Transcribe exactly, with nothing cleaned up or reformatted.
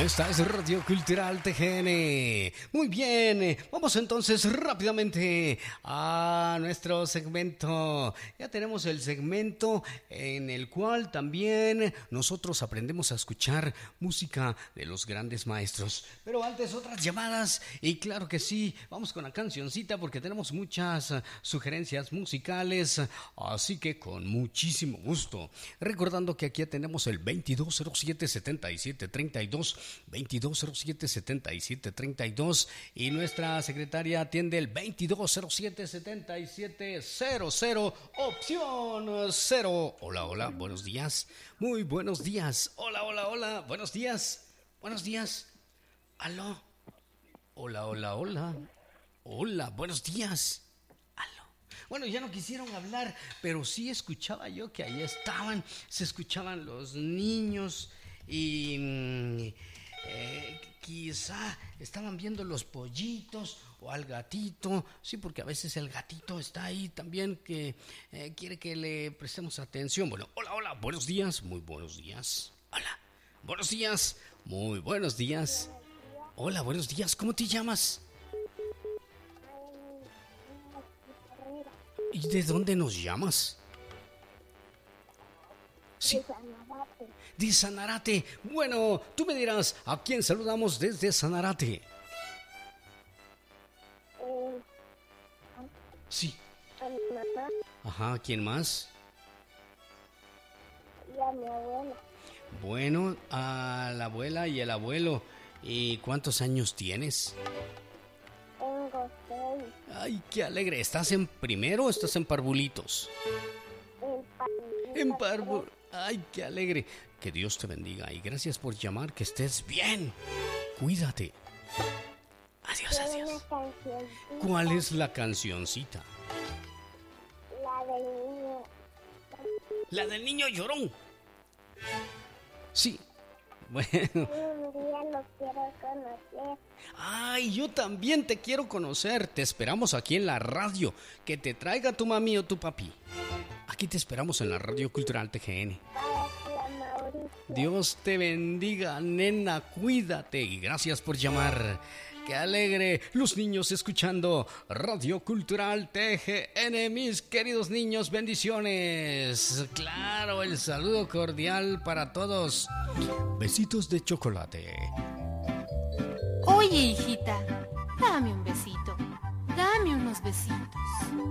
Esta es Radio Cultural T G N. Muy bien, vamos entonces rápidamente a nuestro segmento. Ya tenemos el segmento en el cual también nosotros aprendemos a escuchar música de los grandes maestros. Pero antes otras llamadas y claro que sí, vamos con la cancioncita porque tenemos muchas sugerencias musicales, así que con muchísimo gusto. Recordando que aquí tenemos el veintidós cero siete setenta y siete treinta y dos, veintidós cero siete setenta y siete treinta y dos y nuestra secretaria atiende el veintidós cero siete setenta y siete cero cero, opción cero. Hola, hola, buenos días, muy buenos días. Hola, hola, hola, buenos días, buenos días. Aló, hola, hola, hola, hola, buenos días. Bueno, ya no quisieron hablar, pero sí escuchaba yo que ahí estaban, se escuchaban los niños y eh, quizá estaban viendo los pollitos o al gatito, sí, porque a veces el gatito está ahí también que eh, quiere que le prestemos atención. Bueno, hola, hola, buenos días, muy buenos días. Hola, buenos días, muy buenos días. Hola, buenos días, ¿cómo te llamas? ¿Y de dónde nos llamas? Sí. De Sanarate. De Sanarate. Bueno, tú me dirás, ¿a quién saludamos desde Sanarate? Eh, Sí. a mi mamá Ajá, ¿quién más? y a mi abuela. Bueno, a la abuela y el abuelo. ¿Y cuántos años tienes? Tengo seis. Ay, qué alegre. ¿Estás en primero o estás en parvulitos? En Parvulito En parvu... Ay, qué alegre. Que Dios te bendiga y gracias por llamar, que estés bien. Cuídate. Adiós, tres. Tiene adiós. una cancioncita. ¿Cuál es la cancioncita? La del niño. La del niño llorón. Sí. Bueno. Un día lo quiero conocer. Ay, yo también te quiero conocer. Te esperamos aquí en la radio. Que te traiga tu mami o tu papi. Aquí te esperamos en la Radio Cultural T G N. Para ti, Mauricio. Dios te bendiga, nena. Cuídate y gracias por llamar. ¡Qué alegre! Los niños escuchando Radio Cultural T G N, mis queridos niños, bendiciones. Claro, el saludo cordial para todos. Besitos de chocolate. Oye, hijita, dame un besito. Dame unos besitos.